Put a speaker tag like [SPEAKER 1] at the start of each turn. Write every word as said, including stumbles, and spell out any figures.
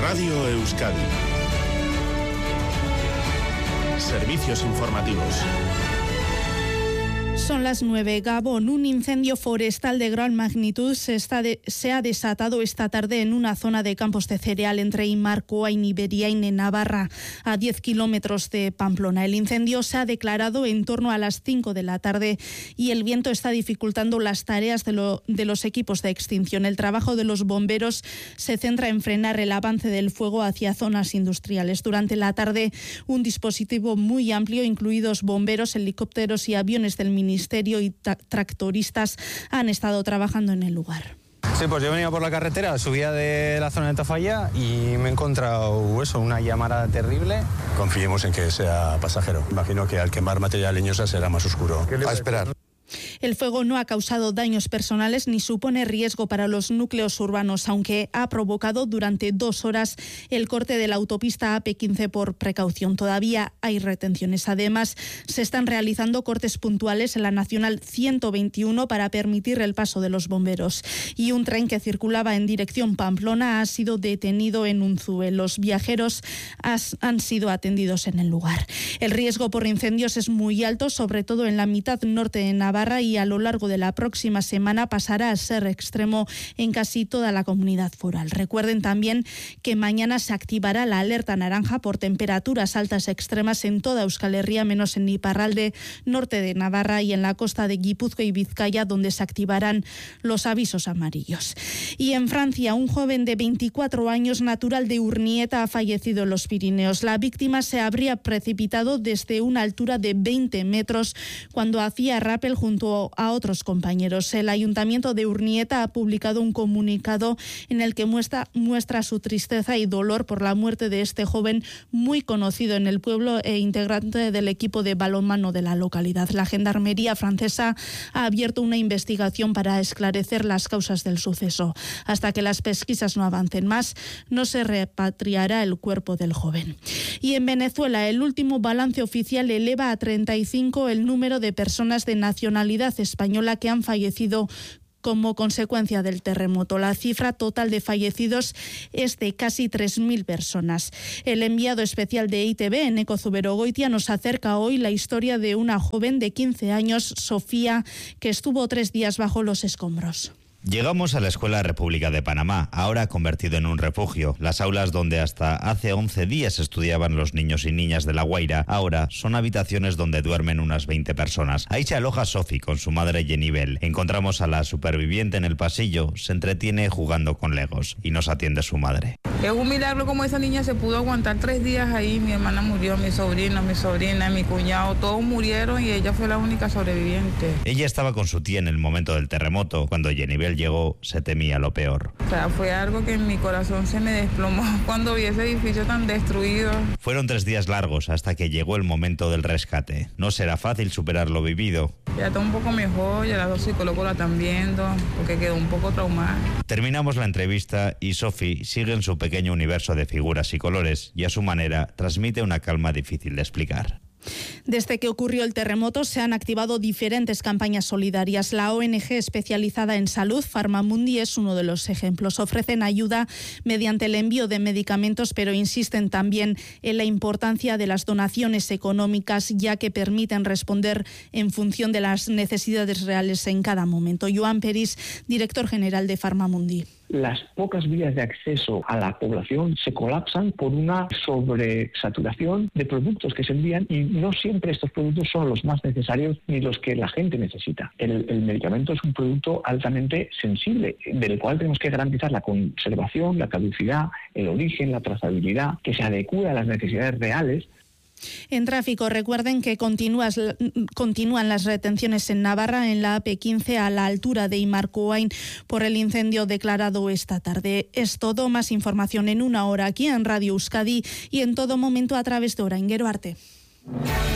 [SPEAKER 1] Radio Euskadi. Servicios informativos.
[SPEAKER 2] Son las nueve. Gabón, un incendio forestal de gran magnitud se, está de, se ha desatado esta tarde en una zona de campos de cereal entre Imarcoain y Beriain, en Navarra, a diez kilómetros de Pamplona. El incendio se ha declarado en torno a las cinco de la tarde y el viento está dificultando las tareas de, lo, de los equipos de extinción. El trabajo de los bomberos se centra en frenar el avance del fuego hacia zonas industriales. Durante la tarde, un dispositivo muy amplio, incluidos bomberos, helicópteros y aviones del Ministerio Ministerio y tra- tractoristas han estado trabajando en el lugar.
[SPEAKER 3] Sí, pues yo venía por la carretera, subía de la zona de Tafalla y me he encontrado eso, una llamarada terrible.
[SPEAKER 4] Confiemos en que sea pasajero. Imagino que al quemar material leñosa será más oscuro. A esperar.
[SPEAKER 2] El fuego no ha causado daños personales ni supone riesgo para los núcleos urbanos, aunque ha provocado durante dos horas el corte de la autopista A P quince por precaución. Todavía hay retenciones. Además, se están realizando cortes puntuales en la Nacional ciento veintiuno para permitir el paso de los bomberos. Y un tren que circulaba en dirección Pamplona ha sido detenido en Unzúe. Los viajeros has, han sido atendidos en el lugar. El riesgo por incendios es muy alto, sobre todo en la mitad norte de Navarra, y a lo largo de la próxima semana pasará a ser extremo en casi toda la comunidad foral. Recuerden también que mañana se activará la alerta naranja por temperaturas altas extremas en toda Euskal Herria, menos en Iparralde, norte de Navarra y en la costa de Guipúzcoa y Vizcaya, donde se activarán los avisos amarillos. Y en Francia, un joven de veinticuatro años, natural de Urnieta, ha fallecido en los Pirineos. La víctima se habría precipitado desde una altura de veinte metros cuando hacía rappel junto a otros compañeros. El Ayuntamiento de Urnieta ha publicado un comunicado en el que muestra, muestra su tristeza y dolor por la muerte de este joven muy conocido en el pueblo e integrante del equipo de balonmano de la localidad. La Gendarmería francesa ha abierto una investigación para esclarecer las causas del suceso. Hasta que las pesquisas no avancen más, no se repatriará el cuerpo del joven. Y en Venezuela, el último balance oficial eleva a treinta y cinco el número de personas de nacionalidad española que han fallecido como consecuencia del terremoto. La cifra total de fallecidos es de casi tres mil personas. El enviado especial de E I Te Be, Eneko Zuberogoitia, nos acerca hoy la historia de una joven de quince años, Sofía, que estuvo tres días bajo los escombros.
[SPEAKER 5] Llegamos a la Escuela República de Panamá, ahora convertido en un refugio. Las aulas donde hasta hace once días estudiaban los niños y niñas de La Guaira, ahora son habitaciones donde duermen unas veinte personas. Ahí se aloja Sofi con su madre Jenibel. Encontramos a la superviviente en el pasillo, se entretiene jugando con legos y nos atiende su madre.
[SPEAKER 6] Es un milagro como esa niña se pudo aguantar tres días ahí. Mi hermana murió, mi sobrino, mi sobrina, mi cuñado, todos murieron y ella fue la única sobreviviente.
[SPEAKER 5] Ella estaba con su tía en el momento del terremoto. Cuando Jenibel llegó, se temía lo peor.
[SPEAKER 6] O sea, fue algo que en mi corazón se me desplomó cuando vi ese edificio tan destruido.
[SPEAKER 5] Fueron tres días largos hasta que llegó el momento del rescate. No será fácil superar lo vivido.
[SPEAKER 6] Ya está un poco mejor, ya las dos psicólogos la están viendo, porque quedó un poco traumada.
[SPEAKER 5] Terminamos la entrevista y Sofi sigue en su pequeño universo de figuras y colores y a su manera transmite una calma difícil de explicar.
[SPEAKER 2] Desde que ocurrió el terremoto se han activado diferentes campañas solidarias. La O N G especializada en salud, Farmamundi, es uno de los ejemplos. Ofrecen ayuda mediante el envío de medicamentos, pero insisten también en la importancia de las donaciones económicas, ya que permiten responder en función de las necesidades reales en cada momento. Joan Peris, director general de Farmamundi.
[SPEAKER 7] Las pocas vías de acceso a la población se colapsan por una sobresaturación de productos que se envían y no siempre estos productos son los más necesarios ni los que la gente necesita. El, el medicamento es un producto altamente sensible, del cual tenemos que garantizar la conservación, la caducidad, el origen, la trazabilidad, que se adecue a las necesidades reales.
[SPEAKER 2] En tráfico, recuerden que continúas, continúan las retenciones en Navarra en la A P quince a la altura de Imarcoain por el incendio declarado esta tarde. Es todo. Más información en una hora aquí en Radio Euskadi y en todo momento a través de Orainguero Arte.